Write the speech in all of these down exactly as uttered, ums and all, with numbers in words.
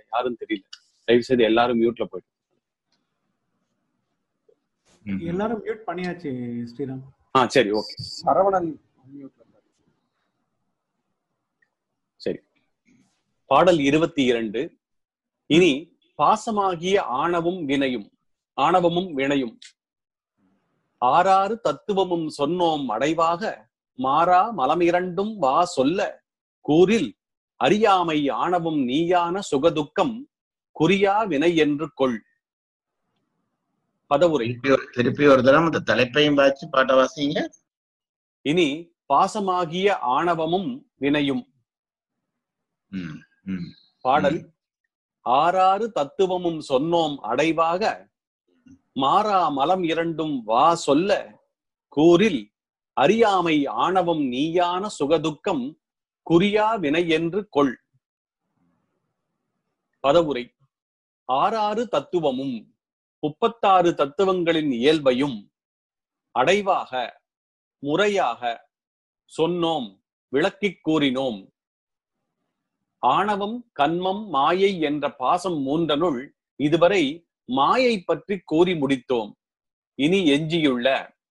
யாரும் தெரியல. தயவு செய்து எல்லாரும் மியூட்ல போயிட்டு. எல்லாரும் மியூட் பண்ணியாச்சு ஸ்ரீராம். ஆ சரி, ஓகே. சரவணன் சரி. பாடல் இருபத்தி இரண்டு. இனி பாசமாகிய ஆணவம் வினையும் ஆணவமும் வினையும் ஆறாறு தத்துவமும் சொன்னோம் அடைவாக மாறா மலமிரண்டும் வா சொல்ல கூறில் அறியாமை ஆணவம் நீயான சுகதுக்கம் குறியா வினை என்று கொள். பதவுரை. திருப்பி ஒரு தரம் அந்த தலைப்பையும் வாசி பாட்ட வாசிங்க. இனி பாசமாகிய ஆணவமும் வினையும். பாடல். ஆறாறு தத்துவமும் சொன்னோம் அடைவாக மாறா மலம் இரண்டும் வா சொல்ல கூறில் அறியாமை ஆணவம் நீயான சுகதுக்கம் குறியா வினை என்று கொள். பதவுரை. ஆறாறு தத்துவமும் முப்பத்தாறு தத்துவங்களின் இயல்பையும் அடைவாக முறையாக சொன்னோம் விளக்கிக் கூறினோம். ஆணவம் கன்மம் மாயை என்ற பாசம் மூன்றனுள் இதுவரை மாயை பற்றி கூறி முடித்தோம். இனி எஞ்சியுள்ள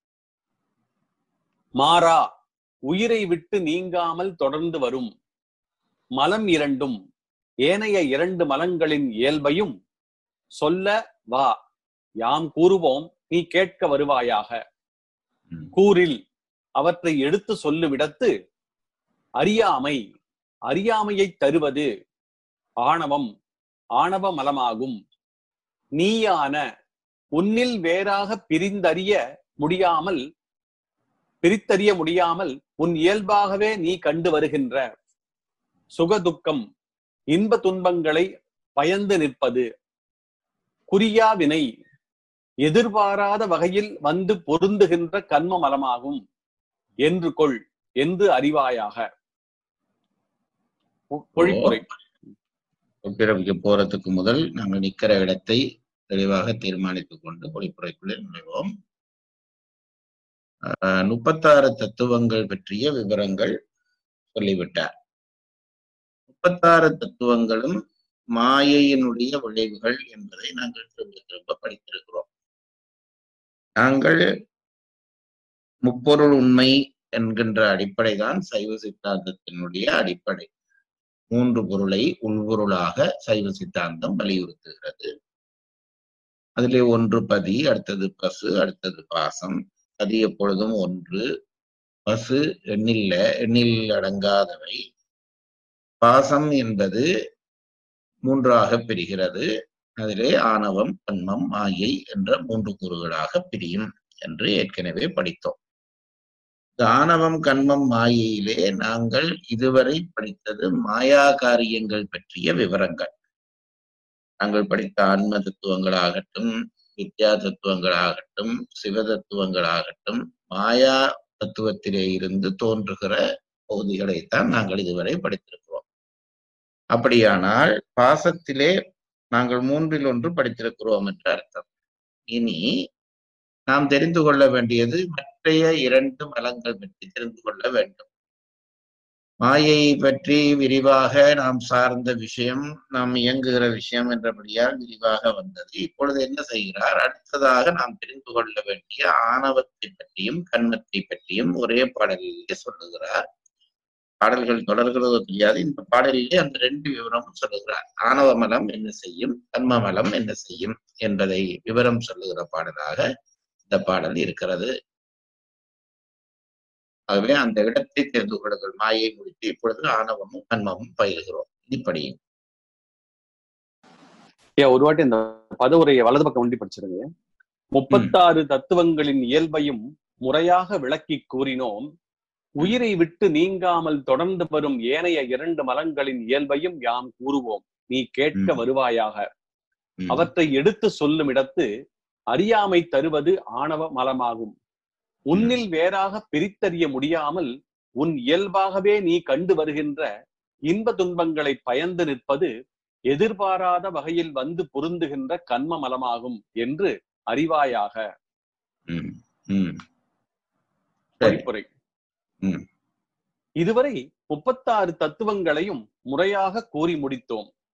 மாறா உயிரை விட்டு நீங்காமல் தொடர்ந்து வரும் மலம் இரண்டும் ஏனைய இரண்டு மலங்களின் இயல்பையும் சொல்ல வா யாம் கூறுவோம் நீ கேட்க வருவாயாக. கூறில் அவற்றை எடுத்து சொல்லுவிடத்து அறியாமை அறியாமையை தருவது ஆணவம் ஆணவ மலமாகும். நீயான உன்னில் வேறாக பிரிந்தறிய முடியாமல் பிரித்தறிய முடியாமல் உன் இயல்பாகவே நீ கண்டு வருகின்ற சுகதுக்கம் இன்ப துன்பங்களை பயந்து நிற்பது குறியா வினை எதிர்பாராத வகையில் வந்து பொருந்துகின்ற கன்ம மலமாகும் என்று கொள் என்று அறிவாயாக. பொழிப்புரை. பிறவிக்கு போறதுக்கு முதல் நாங்கள் நிக்கிற இடத்தை தெளிவாக தீர்மானித்துக் கொண்டு பொழிப்புரைக்குள்ளே நுழைவோம். ஆஹ் முப்பத்தாறு தத்துவங்கள் பற்றிய விவரங்கள் சொல்லிவிட்டார். முப்பத்தாறு தத்துவங்களும் மாயையினுடைய விளைவுகள் என்பதை நாங்கள் திரும்ப திரும்ப படித்திருக்கிறோம். நாங்கள் முப்பொருள் உண்மை என்கின்ற அடிப்படை தான் சைவ சித்தாந்தத்தினுடைய அடிப்படை. மூன்று பொருளை உள்பொருளாக சைவ சித்தாந்தம் வலியுறுத்துகிறது. அதிலே ஒன்று பதி, அடுத்தது பசு, அடுத்தது பாசம். பதி எப்பொழுதும் ஒன்று, பசு எண்ணில்ல எண்ணில் அடங்காதவை, பாசம் என்பது மூன்றாக பிரிகிறது. அதிலே ஆணவம் கன்மம் மாயை என்ற மூன்று கூறுகளாக பிரியும் என்று ஏற்கனவே படித்தோம். ஆணவம் கன்மம் மாயையிலே நாங்கள் இதுவரை படித்தது மாயா காரியங்கள் பற்றிய விவரங்கள். நாங்கள் படித்த ஆன்ம தத்துவங்களாகட்டும் வித்யா தத்துவங்களாகட்டும் சிவ தத்துவங்களாகட்டும் மாயா தத்துவத்திலே இருந்து தோன்றுகிற பகுதிகளைத்தான் நாங்கள் இதுவரை படித்திருக்கிறோம். அப்படியானால் பாசத்திலே நாங்கள் மூன்றில் ஒன்று படித்திருக்கிறோம் என்று அர்த்தம். இனி நாம் தெரிந்து கொள்ள வேண்டியது மற்றைய இரண்டு மலங்கள் பற்றி தெரிந்து கொள்ள வேண்டும். மாயை பற்றி விரிவாக நாம் சார்ந்த விஷயம், நாம் இயங்குகிற விஷயம் என்றபடியால் விரிவாக வந்தது. இப்பொழுது என்ன செய்கிறார்? அடுத்ததாக நாம் தெரிந்து கொள்ள வேண்டிய ஆணவத்தை பற்றியும் கன்மத்தை பற்றியும் ஒரே பாடலிலே சொல்லுகிறார். பாடல்கள் தொடர்கிறதோ தெரியாது, இந்த பாடலிலே அந்த ரெண்டு விவரமும் சொல்லுகிறார். ஆணவ மலம் என்ன செய்யும், கன்ம மலம் என்ன செய்யும் என்பதை விவரம் சொல்லுகிற பாடலாக இந்த பாடல் இருக்கிறது. ஆகவே அந்த இடத்தை தெரிந்து கொள்ளுங்கள். மாயை முடித்து இப்பொழுது ஆணவமும் கன்மமும் பயில்கிறோம். இப்படியும் ஒரு வாட்டி இந்த பதவுரையை வலது பக்கம் ஒண்டி படிச்சிருங்க. முப்பத்தாறு தத்துவங்களின் இயல்பையும் முறையாக விளக்கி கூறினோம். உயிரை விட்டு நீங்காமல் தொடர்ந்து வரும் ஏனைய இரண்டு மலங்களின் இயல்பையும் யாம் கூறுவோம் நீ கேட்க வருவாயாக. அவற்றை எடுத்து சொல்லும் இடத்து அறியாமை தருவது ஆணவ மலமாகும். உன்னில் வேறாக பிரித்தறிய முடியாமல் உன் இயல்பாகவே நீ கண்டு வருகின்ற இன்ப துன்பங்களை பயந்து நிற்பது எதிர்பாராத வகையில் வந்து பொருந்துகின்ற கன்ம மலமாகும் என்று அறிவாயாக. பொறிப்புரை. இதுவரை முப்பத்தாறு தத்துவங்களையும் முறையாக கூறி முடித்தோம்.